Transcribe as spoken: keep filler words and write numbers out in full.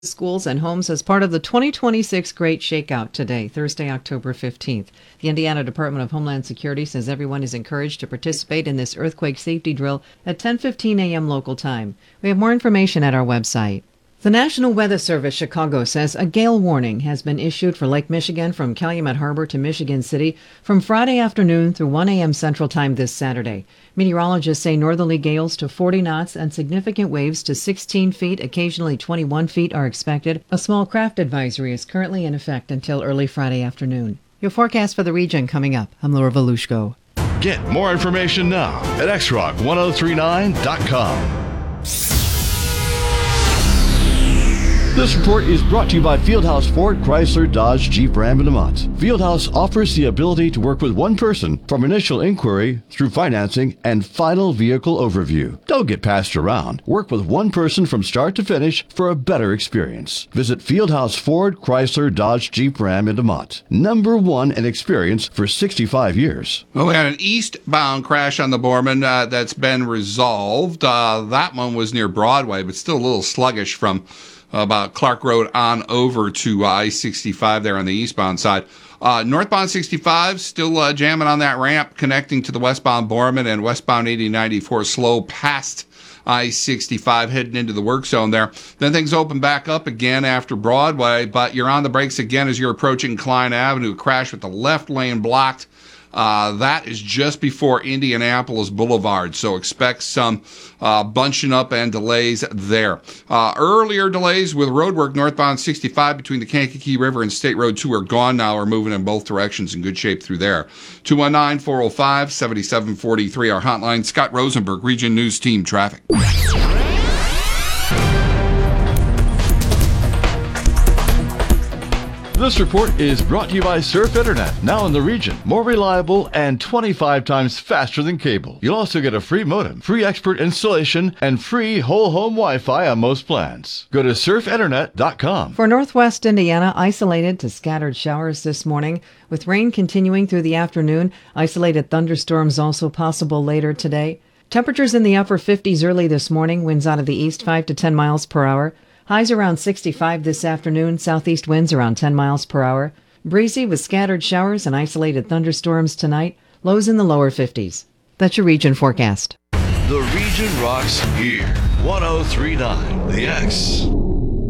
schools and homes as part of the twenty twenty-six Great Shakeout today, Thursday, October fifteenth. The Indiana Department of Homeland Security says everyone is encouraged to participate in this earthquake safety drill at ten fifteen a.m. local time. We have more information at our website. The National Weather Service Chicago says a gale warning has been issued for Lake Michigan from Calumet Harbor to Michigan City from Friday afternoon through one a.m. Central Time this Saturday. Meteorologists say northerly gales to forty knots and significant waves to sixteen feet, occasionally twenty-one feet, are expected. A small craft advisory is currently in effect until early Friday afternoon. Your forecast for the region coming up. I'm Laura Volushko. Get more information now at x rock ten thirty-nine dot com. This report is brought to you by Fieldhouse Ford, Chrysler, Dodge, Jeep, Ram, and DeMont. Fieldhouse offers the ability to work with one person from initial inquiry through financing and final vehicle overview. Don't get passed around. Work with one person from start to finish for a better experience. Visit Fieldhouse Ford, Chrysler, Dodge, Jeep, Ram, and DeMont. Number one in experience for sixty-five years. Well, we had an eastbound crash on the Borman uh, that's been resolved. Uh, that one was near Broadway, but still a little sluggish from about Clark Road on over to uh, I sixty-five there on the eastbound side. Uh, northbound sixty-five still uh, jamming on that ramp connecting to the westbound Borman, and westbound eighty ninety-four slow past I sixty-five heading into the work zone there. Then things open back up again after Broadway, but you're on the brakes again as you're approaching Klein Avenue. Crash with the left lane blocked. Uh, that is just before Indianapolis Boulevard, so expect some uh, bunching up and delays there. Uh, earlier delays with roadwork northbound sixty-five between the Kankakee River and State Road two are gone now. We're moving in both directions in good shape through there. two one nine, four oh five, seven seven four three, our hotline. Scott Rosenberg, Region News Team Traffic. This report is brought to you by Surf Internet, now in the region. More reliable and twenty-five times faster than cable. You'll also get a free modem, free expert installation, and free whole home Wi-Fi on most plans. Go to surf internet dot com. For northwest Indiana, isolated to scattered showers this morning, with rain continuing through the afternoon. Isolated thunderstorms also possible later today. Temperatures in the upper fifties early this morning, winds out of the east five to ten miles per hour. Highs around sixty-five this afternoon, southeast winds around ten miles per hour. Breezy with scattered showers and isolated thunderstorms tonight, lows in the lower fifties. That's your region forecast. The region rocks here. ten thirty-nine The X.